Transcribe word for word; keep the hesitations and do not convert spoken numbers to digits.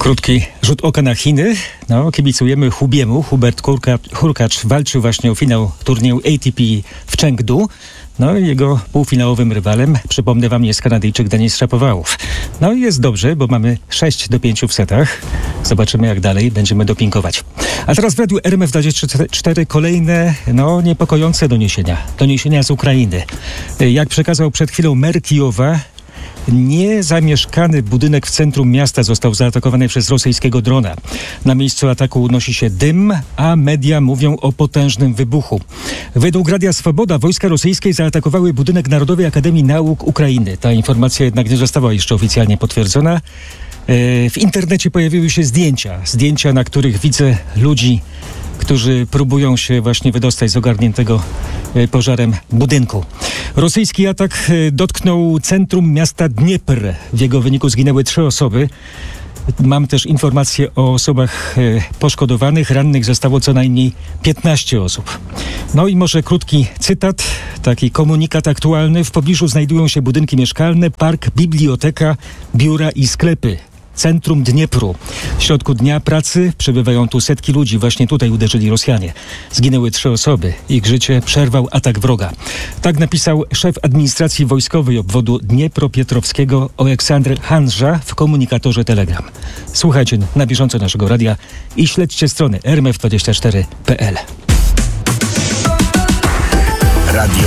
Krótki rzut oka na Chiny. No, kibicujemy Hubiemu. Hubert Hurkacz, Hurkacz walczył właśnie o finał turnieju A T P w Chengdu. No i jego półfinałowym rywalem, przypomnę wam, jest Kanadyjczyk Denis Shapovalov. No i jest dobrze, bo mamy sześć do pięciu w setach. Zobaczymy, jak dalej będziemy dopingować. A teraz w Radiu R M F dwadzieścia cztery kolejne, no, niepokojące doniesienia. Doniesienia z Ukrainy. Jak przekazał przed chwilą mer Kijowa, niezamieszkany budynek w centrum miasta został zaatakowany przez rosyjskiego drona. Na miejscu ataku unosi się dym, a media mówią o potężnym wybuchu. Według Radia Swoboda wojska rosyjskie zaatakowały budynek Narodowej Akademii Nauk Ukrainy. Ta informacja jednak nie została jeszcze oficjalnie potwierdzona. W internecie pojawiły się zdjęcia. Zdjęcia, na których widzę ludzi, którzy próbują się właśnie wydostać z ogarniętego pożarem budynku. Rosyjski atak dotknął centrum miasta Dniepr. W jego wyniku zginęły trzy osoby. Mam też informacje o osobach poszkodowanych. Rannych zostało co najmniej piętnaście osób. No i może krótki cytat, taki komunikat aktualny. W pobliżu znajdują się budynki mieszkalne, park, biblioteka, biura i sklepy. Centrum Dniepru. W środku dnia pracy przebywają tu setki ludzi. Właśnie tutaj uderzyli Rosjanie. Zginęły trzy osoby. Ich życie przerwał atak wroga. Tak napisał szef administracji wojskowej obwodu Dniepropietrowskiego Oleksandr Hanża w komunikatorze Telegram. Słuchajcie na bieżąco naszego radia i śledźcie strony r m f dwadzieścia cztery kropka p l. Radio